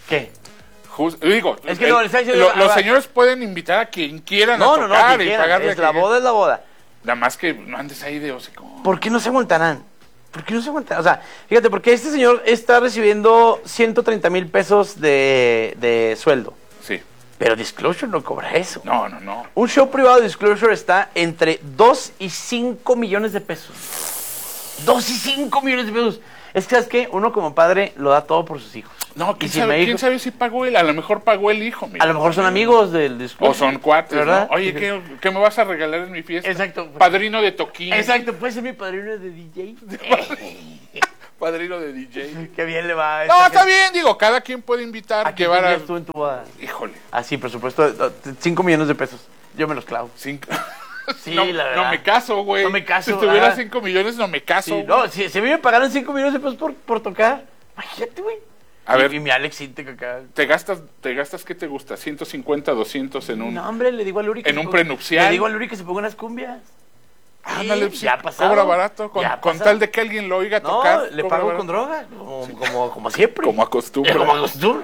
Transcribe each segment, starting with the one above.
¿Qué? Digo, Es que no, le está diciendo- los señores pueden invitar a quien quieran a No, tocar que y quieran. pagarle. Es la boda, es la boda. Nada más que no andes ahí de hocico. ¿Por qué no se aguantarán? ¿Por qué no se aguantarán? O sea, fíjate, porque este señor está recibiendo 130,000 pesos de sueldo. Sí. Pero Disclosure no cobra eso. No. Un show privado de Disclosure está entre 2 y 5 millones de pesos. 2 y 5 millones de pesos. Es que, ¿sabes qué? Uno como padre lo da todo por sus hijos. No, Y ¿quién si sabe, me quién dijo- sabe si pagó él? A lo mejor pagó el hijo. A lo mejor son amigos del Disclosure. O son cuates, ¿verdad? ¿no? Oye, ¿qué me vas a regalar en mi fiesta? Exacto. Padrino de toquín. Exacto, ¿puede ser mi padrino de DJ? Padrino de DJ. Qué bien le va a No, está bien, digo, cada quien puede invitar, ¿A qué llevar a... tendrías tú en tu boda? Híjole, Así, presupuesto, 5 millones de pesos. Yo me los clavo. 5... Sí, no, la verdad. no me caso, güey. No me caso, Si tuviera ajá. 5 millones, no me caso. Sí, güey. no, si a mí me pagaran 5 millones de pesos por tocar, imagínate, güey. A ver. Y mi Alex Intec acá. ¿Te gastas qué te gusta? 150, 200 en un... No, hombre, le digo a Luri que en se un ponga- prenupcial. Le digo a Luri que se ponga unas cumbias. Ándale, Sí, ya ha pasado. cobra barato, Ya ha con pasado. tal de que alguien lo oiga No, tocar. le cobra pago barato. con droga, como siempre. Como acostumbra. Como acostumbra.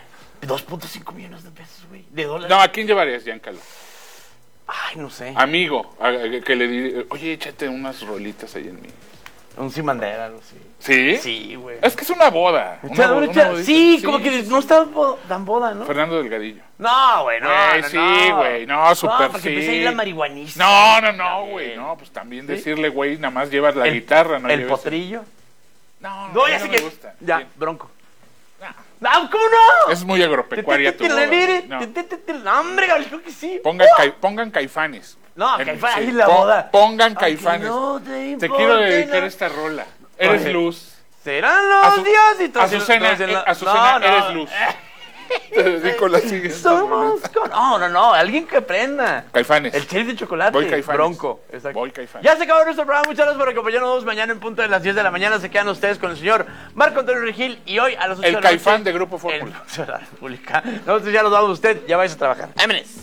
2.5 millones de pesos, güey, de dólares. No, ¿a quién llevarías, Giancarlo? Ay, no sé. Amigo, que le diré, oye, échate unas rolitas ahí en mí. Un sin bandera, algo así. ¿Sí? Sí, güey. Es que es una boda. Bodita. Sí, como que no está tan boda, ¿no? Fernando Delgadillo. No, güey, no, Güey, no, sí, no. güey, no, súper porque sí. empieza ahí la marihuanista. No, güey, no, pues también ¿Sí? decirle, güey, nada más llevas la guitarra, no El lleves- potrillo. No, No, ya no sé me que. gusta. Ya, Sí. bronco. No, No, ¿cómo no? es muy agropecuaria tu boda, güey. No. No, hombre, Gabriel, creo que sí. Pongan Caifanes. No, En- Caifanes, sí, ahí la boda. Pongan Aunque Caifanes. no Te quiero dedicar esta rola. Eres Oye. luz. Serán los diositos. Azucena, eres luz. Te dedico la siguiente. Somos con... No, alguien que aprenda. Caifanes. El sheriff de chocolate. Voy Caifanes. Bronco. Exacto. Voy Caifanes. Ya se acabó nuestro programa. Muchas gracias por acompañarnos. Mañana en punto de las 10 de la mañana se quedan ustedes con el señor Marco Antonio Regil. Y hoy a las 8 El de la Caifán noche, de Grupo Fórmula. el Museo de la República. Nosotros ya nos vamos. Usted ya vais a trabajar. ¡Vámonos!